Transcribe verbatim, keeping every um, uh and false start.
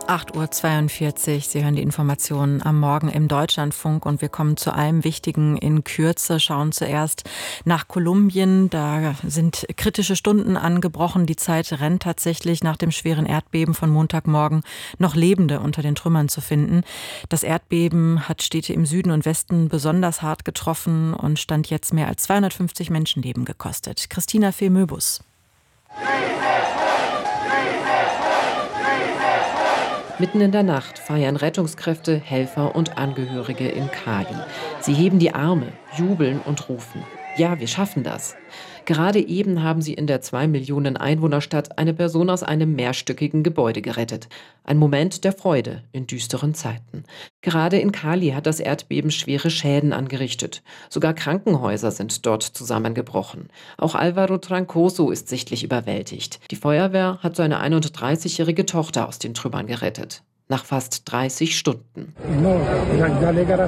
acht Uhr zweiundvierzig. Sie hören die Informationen am Morgen im Deutschlandfunk und wir kommen zu allem Wichtigen in Kürze. Schauen zuerst nach Kolumbien. Da sind kritische Stunden angebrochen. Die Zeit rennt tatsächlich. Nach dem schweren Erdbeben von Montagmorgen noch Lebende unter den Trümmern zu finden. Das Erdbeben hat Städte im Süden und Westen besonders hart getroffen und Stand jetzt mehr als zweihundertfünfzig Menschenleben gekostet. Christina Fehmöbus. Mitten in der Nacht feiern Rettungskräfte, Helfer und Angehörige in Cali. Sie heben die Arme, jubeln und rufen: Ja, wir schaffen das. Gerade eben haben sie in der zwei Millionen Einwohnerstadt eine Person aus einem mehrstöckigen Gebäude gerettet. Ein Moment der Freude in düsteren Zeiten. Gerade in Cali hat das Erdbeben schwere Schäden angerichtet. Sogar Krankenhäuser sind dort zusammengebrochen. Auch Alvaro Trancoso ist sichtlich überwältigt. Die Feuerwehr hat seine einunddreißigjährige Tochter aus den Trümmern gerettet. Nach fast dreißig Stunden.